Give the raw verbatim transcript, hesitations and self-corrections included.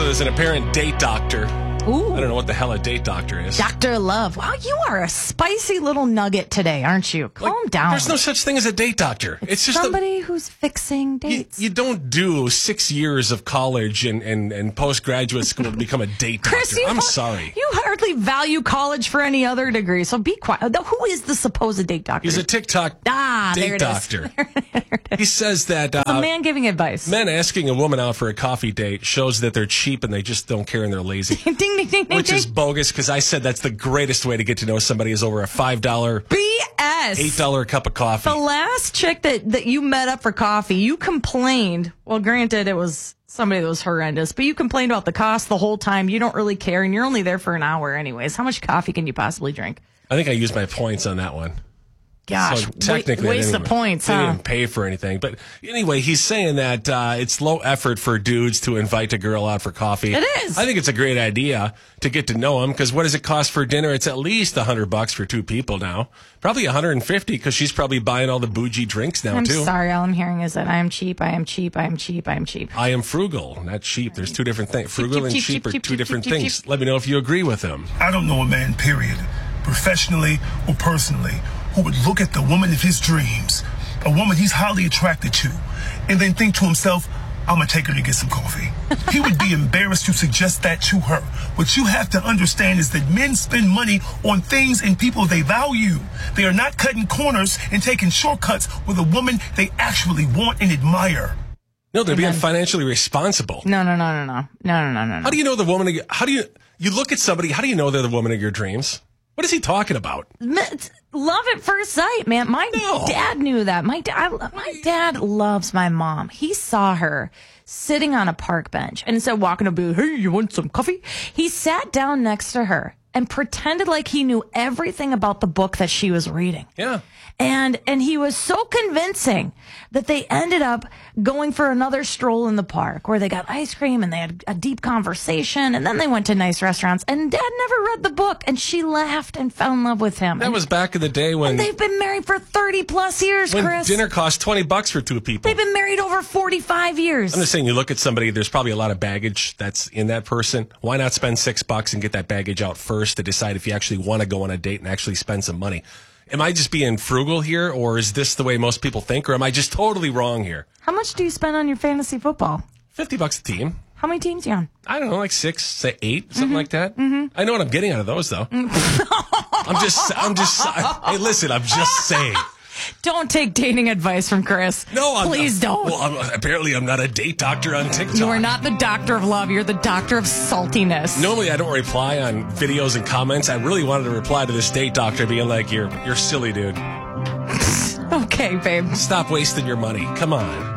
there's an apparent date doctor. Ooh. I don't know what the hell a date doctor is. Doctor Love. Wow, you are a spicy little nugget today, aren't you? Calm Like, down. There's no such thing as a date doctor. It's, It's just somebody a, who's fixing you, dates. you don't do six years of college and, and, and postgraduate school to become a date doctor. Chris, you I'm ha- sorry. You hardly value college for any other degree, so be quiet. Who is the supposed date doctor? He's a TikTok ah, there date it doctor. is. He says that uh, a man giving advice. men asking a woman out for a coffee date shows that they're cheap and they just don't care and they're lazy. ding, ding, ding, ding, Which ding. is bogus because I said that's the greatest way to get to know somebody is over a five dollar, B S. eight dollar cup of coffee. The last chick that, that you met up for coffee, you complained. Well, granted, it was somebody that was horrendous, but you complained about the cost the whole time. You don't really care, and you're only there for an hour anyways. How much coffee can you possibly drink? I think I used my points on that one. Gosh, So technically, wa- I waste didn't of even- points, they huh? didn't pay for anything. But anyway, he's saying that uh, it's low effort for dudes to invite a girl out for coffee. It is. I think it's a great idea to get to know him because what does it cost for dinner? It's at least a hundred bucks for two people now. Probably a hundred and fifty because she's probably buying all the bougie drinks now I'm too. sorry. All I'm hearing is that I am cheap. I am cheap. I am cheap. I am cheap. I am frugal, not cheap. There's two different things. Frugal cheap, and cheap, cheap cheap, are cheap, two cheap, different cheap, cheap, things. cheap. Let me know if you agree with him. I don't know a man, period, professionally or personally, who would look at the woman of his dreams, a woman he's highly attracted to, and then think to himself, I'm going to take her to get some coffee. He would be embarrassed to suggest that to her. What you have to understand is that men spend money on things and people they value. They are not cutting corners and taking shortcuts with a woman they actually want and admire. No, they're being then- financially responsible. No, no, no, no, no, no, no, no, no. How do you know the woman? Of your, how do you you look at somebody? How do you know they're the woman of your dreams? What is he talking about? Love at first sight, man. My No. dad knew that. My dad, my dad loves my mom. He saw her sitting on a park bench and instead of walking up, and hey, you want some coffee? He sat down next to her and pretended like he knew everything about the book that she was reading. Yeah. And and he was so convincing that they ended up going for another stroll in the park where they got ice cream and they had a deep conversation and then they went to nice restaurants and Dad never read the book and she laughed and fell in love with him. That And was back in the day when they've been married for thirty plus years, when Chris. dinner cost twenty bucks for two people. They've been married over forty-five years. I'm just saying, you look at somebody. There's probably a lot of baggage that's in that person. Why not spend six bucks and get that baggage out first to decide if you actually want to go on a date and actually spend some money? Am I just being frugal here, or is this the way most people think, or am I just totally wrong here? How much do you spend on your fantasy football? Fifty bucks a team. How many teams you on? I don't know, like six, say eight, something Mm-hmm. like that. I know what I'm getting out of those, though. I'm just, I'm just. Hey, listen, I'm just saying. Don't take dating advice from Chris. No, I'm please not. don't. Well, I'm, apparently, I'm not a date doctor on TikTok. You are not the doctor of love. You're the doctor of saltiness. Normally, I don't reply on videos and comments. I really wanted to reply to this date doctor, being like, "You're, you're silly, dude. Okay, babe. Stop wasting your money. Come on."